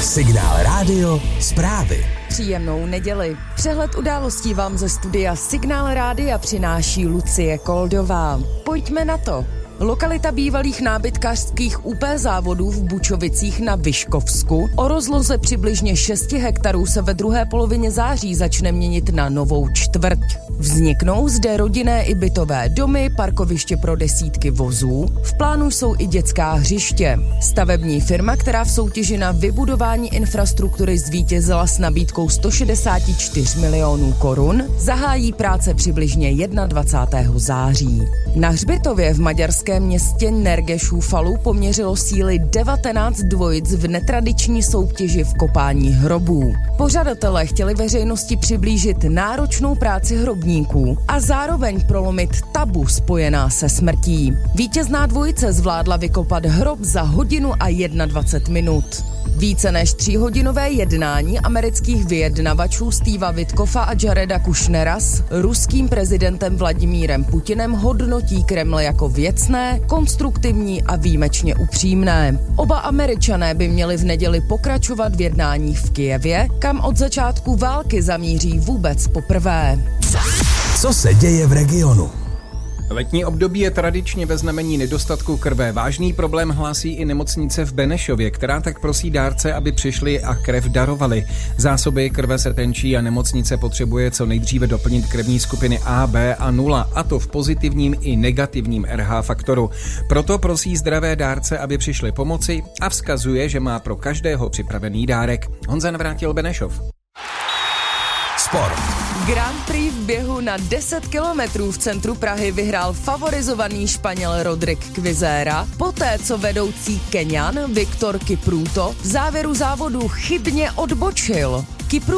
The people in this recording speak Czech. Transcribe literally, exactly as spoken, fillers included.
Signál Rádio zprávy. Příjemnou neděli. Přehled událostí vám ze studia Signál Rádia přináší Lucie Koldová. Pojďme na to. Lokalita bývalých nábytkářských ú pé závodů v Bučovicích na Vyškovsku o rozloze přibližně šesti hektarů se ve druhé polovině září začne měnit na novou čtvrť. Vzniknou zde rodinné i bytové domy, parkoviště pro desítky vozů, v plánu jsou i dětská hřiště. Stavební firma, která v soutěži na vybudování infrastruktury zvítězila s nabídkou sto šedesát čtyři milionů korun, zahájí práce přibližně dvacátého prvního září. Na hřbitově v maďarském městě Nergešúfalu poměřilo síly devatenáct dvojic v netradiční soutěži v kopání hrobů. Pořadatelé chtěli veřejnosti přiblížit náročnou práci hrobníků a zároveň prolomit tabu spojená se smrtí. Vítězná dvojice zvládla vykopat hrob za hodinu a dvacet jedna minut. Více než tříhodinové jednání amerických vyjednavačů Steva Witkoffa a Jareda Kushnera s ruským prezidentem Vladimírem Putinem hodnotí Kreml jako věcné, konstruktivní a výjimečně upřímné. Oba Američané by měli v neděli pokračovat v jednáních v Kyjevě, kam od začátku války zamíří vůbec poprvé. Co se děje v regionu? Letní období je tradičně ve znamení nedostatku krve. Vážný problém hlásí i nemocnice v Benešově, která tak prosí dárce, aby přišli a krev darovali. Zásoby krve se tenčí a nemocnice potřebuje co nejdříve doplnit krevní skupiny A, B a nula, a to v pozitivním i negativním er há faktoru. Proto prosí zdravé dárce, aby přišli pomoci, a vzkazuje, že má pro každého připravený dárek. Honza Navrátil, Benešov. Sport. Grand Prix v běhu na deset kilometrů v centru Prahy vyhrál favorizovaný Španěl Rodrigo Kvizera, poté co vedoucí Keňan Viktor Kipruto v závěru závodu chybně odbočil. Kipru